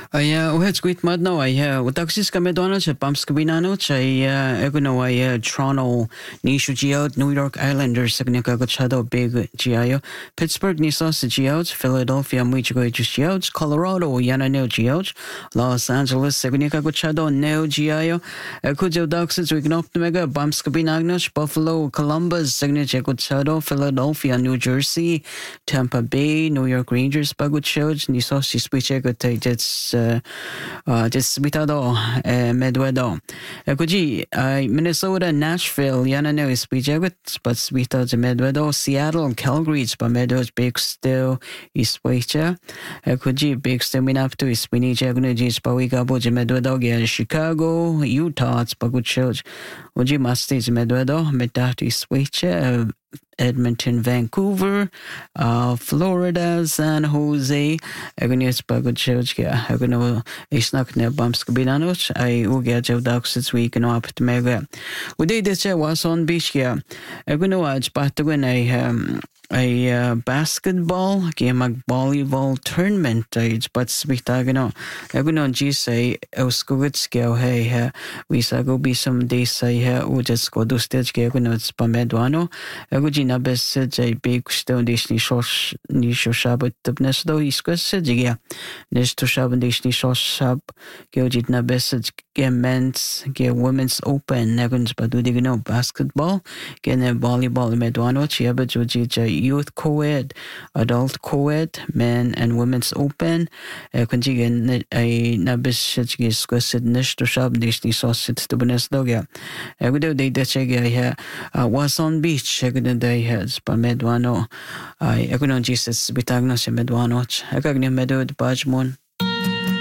وهيت قويت مادنا وتاكسيس كمدونا بامس كبينانو اغنو ترونو نيشو جيوت نيويورك ايلاندرز سغنيكا غتشادو بيغ جيايو بيتسبرغ نيسوس جيوت فيلادلفيا ميچغو جيوت كولورادو يانا نيو جيوت لوس انجلوس سغنيكا غتشادو نيو جيايو كوجو داكسيس ويغنوب ميغا بامس كبينانوش بافلو كولومبوس سغنيكا غتشادو فيلادلفيا نيو جيرسي تامبا باي نيويورك رينجرز باغوتشوج نيسوس سبيچغو تايجتس Disbitado, Medwedo. Kuji, Minnesota, Nashville, Yanano is Bijagut, but Spito de Medwedo, Seattle, Calgary, but Meadows, Big Still, is Wacha. Kuji, Big Still Minapto, is Spinny Jagunajis, Pawigabo, Medwedo, Chicago, Utah, Spagut Church. Uji Mastis Medwedo, Medat is Wacha. Edmonton, Vancouver, Florida, San Jose. Agonius Baguchilchia. Agono Isnak ne Bamskabinanos. I Ugia Jodaxis week and up to Mega. We did this was on beach here. Agono watch Batagun a basketball game a volleyball tournament but spitagano aguno g say euskugutskeo hey we sa go be some days say u just go do stage ke aguno spamedwano agujina bes jay big stone dishni shosh ni shoshabat tabnes do iskas jigia nes to shaban dishni shoshab ke ujitna bes ke men's ke women's open aguns badu digno basketball ke ne volleyball medwano chiaba juji youth co-ed, adult co-ed, men and women's open. Kunjigen ay nabis shitgis kwasid nish to shab dishni sosit to benes dogya. Gudo day dechege was on beach. Gudo day has pa medwano. Ay aguno Jesus bitagno si medwano. Agagni medod bajmon.